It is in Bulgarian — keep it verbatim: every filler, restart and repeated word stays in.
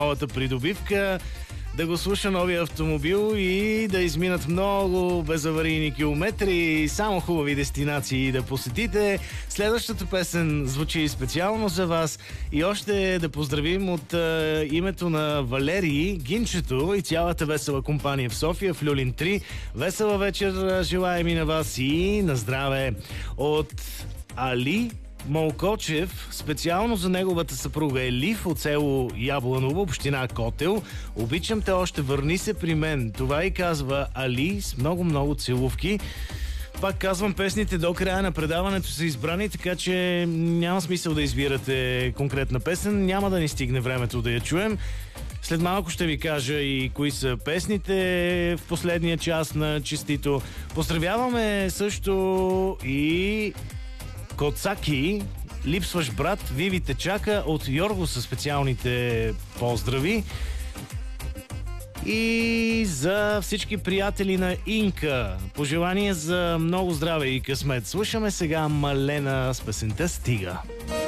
новата придобивка, да го слуша новия автомобил и да изминат много безаварийни километри, само хубави дестинации да посетите. Следващата песен звучи специално за вас и още да поздравим от е, името на Валерий, Гинчето и цялата весела компания в София, в Люлин три. Весела вечер желаем и на вас и на здраве! От Али Молкочев, специално за неговата съпруга Елиф от село Ябланово, община Котел. Обичам те още, върни се при мен. Това и казва Али с много-много целувки. Пак казвам, песните до края на предаването са избрани, така че няма смисъл да избирате конкретна песен. Няма да ни стигне времето да я чуем. След малко ще ви кажа и кои са песните в последния час на Честито. Поздравяваме също и Коцаки, липсваш брат, Виви те чака, от Йорго са специалните поздрави. И за всички приятели на Инка, пожелания за много здраве и късмет. Слушаме сега Малена с песента "Стига".